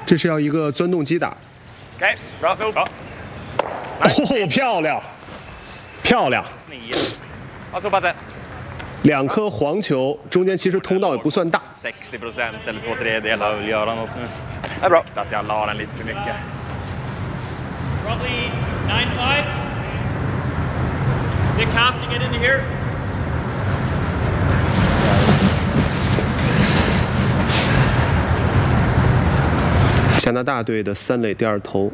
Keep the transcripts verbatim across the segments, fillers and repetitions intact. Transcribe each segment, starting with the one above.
这是要一个钻洞击打。 Okay, bra så. 哦，漂亮，漂亮。 Och så passet. 两颗黄球，中间其实通道也不算大。 sextio procent eller två tredjedelar vill göra något nu. Det är bra. Att jag la den lite för mycket. Probably nine five. Take half to get into here. 加拿大队的三垒第二投。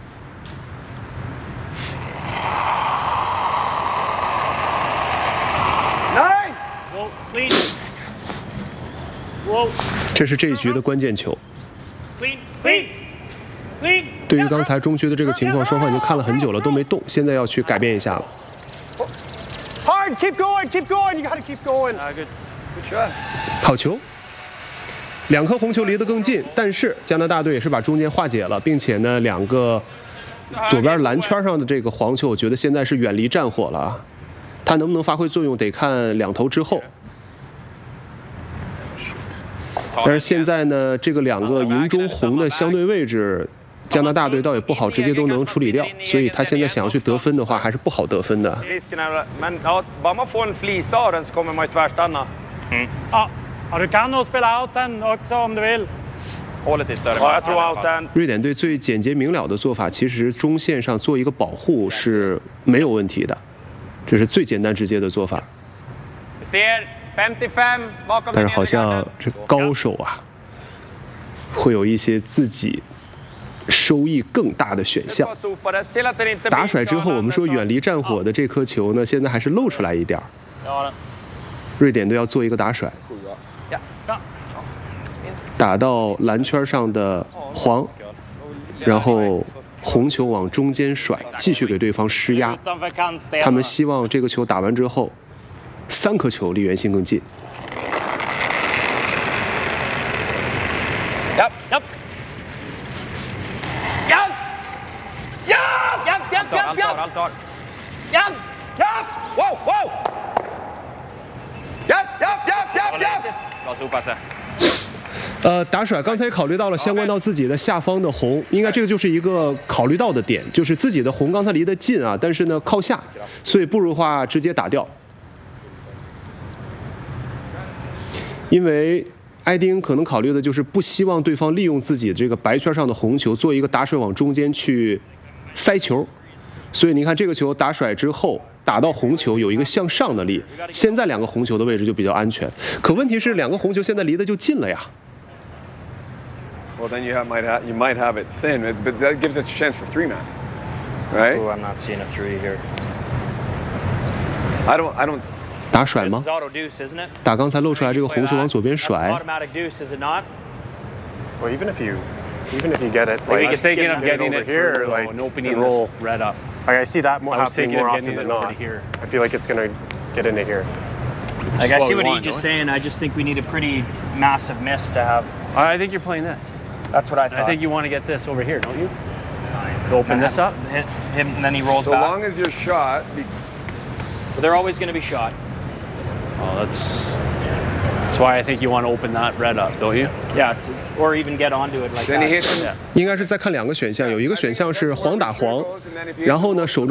Whoa, clean. Whoa, 这是这一局的关键球。 clean, clean, clean. 对于刚才中区的这个情况，双方已经看了很久了，都没动，现在要去改变一下了。 Hard, keep going, keep going. You gotta keep going. Ah, good. Good shot. 好球，两颗红球离得更近，但是加拿大队也是把中间化解了，并且呢，两个左边篮圈上的这个黄球，我觉得现在是远离战火了啊。它能不能发挥作用，得看两投之后。但是现在呢，这个两个银中红的相对位置，加拿大队倒也不好直接都能处理掉，所以他现在想要去得分的话，还是不好得分的。 Men ja, bara man får en flisa av den så kommer man ju tvärstanna. Ja, ja, du kan nog spela out den också om du vill. Håll lite större. Ja, jag tror out den. 瑞典队最简洁明了的做法，其实中线上做一个保护是没有问题的，这是最简单直接的做法。 Vi ser femtiofem bakom 但是好像这高手啊，会有一些自己收益更大的选项。打甩之后，我们说远离战火的这颗球呢，现在还是露出来一点儿。瑞典队要做一个打甩，打到篮圈上的黄，然后红球往中间甩，继续给对方施压。他们希望这个球打完之后，三颗球离圆心更近。 Japp, japp. Japp! Japp! Japp, japp, japp, japp! Han tar, Japp! Japp! Wow, wow! Japp, japp, japp, japp, japp! Bra sopasse. 呃，打甩刚才考虑到了相关到自己的下方的红，应该这个就是一个考虑到的点，就是自己的红刚才离得近啊，但是呢靠下，所以不如话直接打掉，因为。 埃丁可能考虑的就是不希望对方利用自己这个白圈上的红球做一个打甩往中间去塞球，所以你看这个球打甩之后打到红球有一个向上的力，现在两个红球的位置就比较安全。可问题是两个红球现在离得就近了呀。 Well, then you have, might have, you might have it thin, but that gives us a chance for three man, right? Oh, I'm not seeing a three here. I don't, I don't. 打甩吗？ Auto deuce, isn't it? 打刚才露出来这个红球往左边甩。 Automatic deuce, is it not? Well, even if you, even if you get it, Like, like, you're thinking of get getting over it here, for, like, and opening and roll. this red up. Like, I see that more I was happening thinking more of often getting than it over not. to here. I feel like it's gonna get into here. Like I what see we what want, he's just don't we? saying. I just think we need a pretty massive miss to have. I think you're playing this. That's what I thought. I think you want to get this over here, don't you? Open this up. Hit him, and then he rolls So back. long as your shot. Be, But they're always going to be shot. Oh, that's that's why I think you want to open that red up, don't you? Yeah, it's, or even get onto it like then he that. hits him. 应该是再看两个选项，有一个选项是黄打黄，然后呢手中。